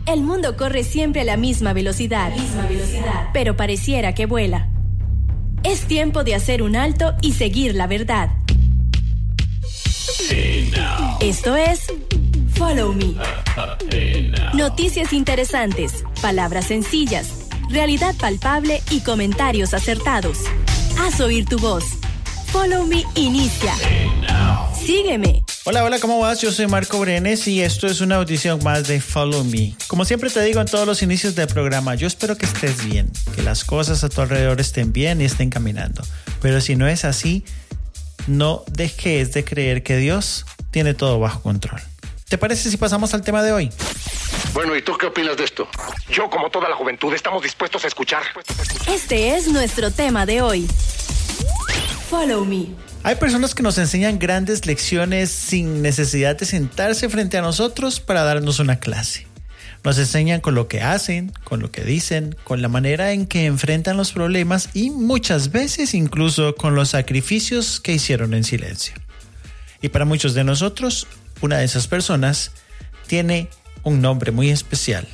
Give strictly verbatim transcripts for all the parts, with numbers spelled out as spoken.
El mundo corre siempre a la misma velocidad, misma velocidad, pero pareciera que vuela. Es tiempo de hacer un alto y seguir la verdad. Hey now. Esto es Follow Me. Hey now. Noticias interesantes, palabras sencillas, realidad palpable y comentarios acertados. Haz oír tu voz. Follow Me inicia. Hey now. Sígueme. Hola, hola, ¿cómo vas? Yo soy Marco Brenes y esto es una audición más de Follow Me. Como siempre te digo en todos los inicios del programa, yo espero que estés bien, que las cosas a tu alrededor estén bien y estén caminando. Pero si no es así, no dejes de creer que Dios tiene todo bajo control. ¿Te parece si pasamos al tema de hoy? Bueno, ¿y tú qué opinas de esto? Yo, como toda la juventud, estamos dispuestos a escuchar. Este es nuestro tema de hoy. Follow Me. Hay personas que nos enseñan grandes lecciones sin necesidad de sentarse frente a nosotros para darnos una clase. Nos enseñan con lo que hacen, con lo que dicen, con la manera en que enfrentan los problemas y muchas veces incluso con los sacrificios que hicieron en silencio. Y para muchos de nosotros, una de esas personas tiene un nombre muy especial: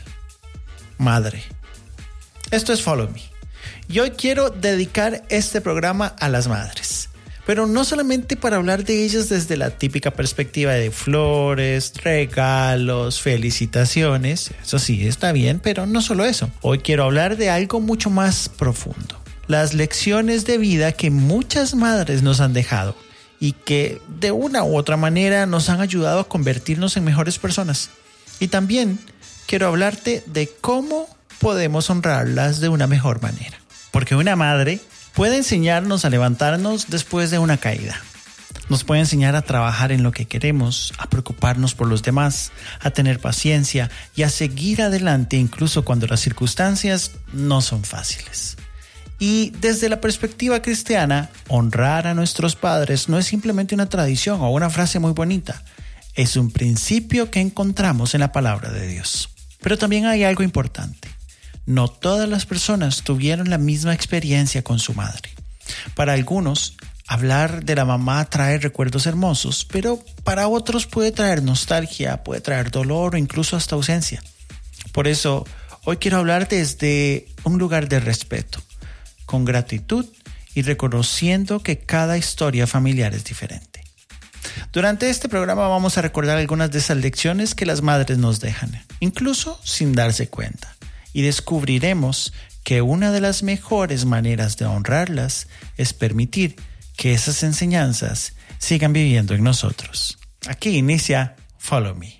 madre. Esto es Follow Me. Y hoy quiero dedicar este programa a las madres. Pero no solamente para hablar de ellas desde la típica perspectiva de flores, regalos, felicitaciones. Eso sí, está bien, pero no solo eso. Hoy quiero hablar de algo mucho más profundo. Las lecciones de vida que muchas madres nos han dejado y que de una u otra manera nos han ayudado a convertirnos en mejores personas. Y también quiero hablarte de cómo podemos honrarlas de una mejor manera. Porque una madre puede enseñarnos a levantarnos después de una caída. Nos puede enseñar a trabajar en lo que queremos, a preocuparnos por los demás, a tener paciencia y a seguir adelante incluso cuando las circunstancias no son fáciles. Y desde la perspectiva cristiana, honrar a nuestros padres no es simplemente una tradición o una frase muy bonita. Es un principio que encontramos en la palabra de Dios. Pero también hay algo importante. No todas las personas tuvieron la misma experiencia con su madre. Para algunos, hablar de la mamá trae recuerdos hermosos, pero para otros puede traer nostalgia, puede traer dolor o incluso hasta ausencia. Por eso, hoy quiero hablar desde un lugar de respeto, con gratitud y reconociendo que cada historia familiar es diferente. Durante este programa vamos a recordar algunas de esas lecciones que las madres nos dejan, incluso sin darse cuenta. Y descubriremos que una de las mejores maneras de honrarlas es permitir que esas enseñanzas sigan viviendo en nosotros. Aquí inicia Follow Me.